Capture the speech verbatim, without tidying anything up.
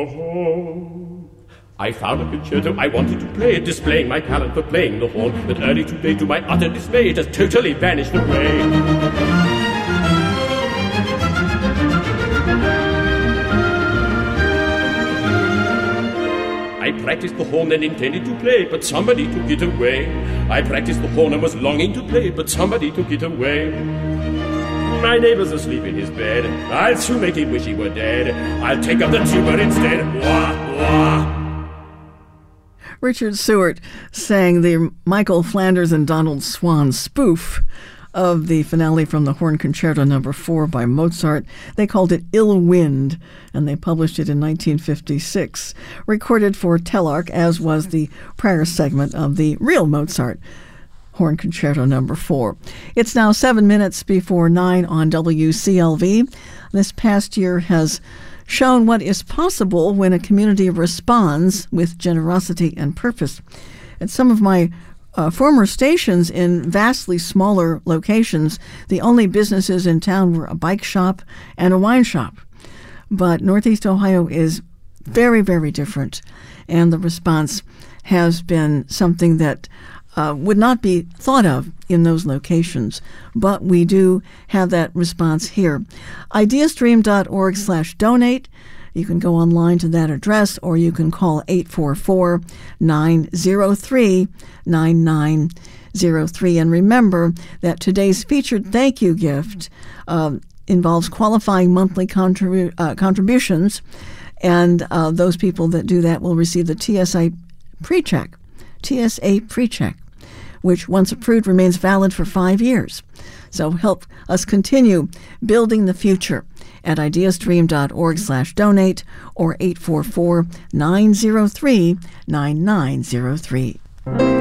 Oh, I found a concerto I wanted to play, displaying my talent for playing the horn. But early today, to my utter dismay, it has totally vanished away. I practiced the horn and intended to play, but somebody took it away. I practiced the horn and was longing to play, but somebody took it away. My neighbor's asleep in his bed. I'll soon make him wish he were dead. I'll take up the tuba instead. Wah, wah. Richard Seward sang the Michael Flanders and Donald Swann spoof of the finale from the Horn Concerto Number Four by Mozart. They called it Ill Wind, and they published it in nineteen fifty-six. Recorded for Telarc, as was the prior segment of the real Mozart Horn Concerto Number Four. It's now seven minutes before nine on W C L V. This past year has shown what is possible when a community responds with generosity and purpose. At some of my uh, former stations in vastly smaller locations, the only businesses in town were a bike shop and a wine shop. But Northeast Ohio is very, very different, and the response has been something that Uh, would not be thought of in those locations, but we do have that response here. ideastream.org slash donate. You can go online to that address, or you can call eight four four, nine zero three, nine nine zero three. And remember that today's featured thank you gift uh, involves qualifying monthly contribu- uh, contributions, and uh, those people that do that will receive the T S A pre-check. T S A pre-check, which once approved remains valid for five years. So help us continue building the future at ideastream.org slash donate or eight four four, nine zero three, nine nine zero three.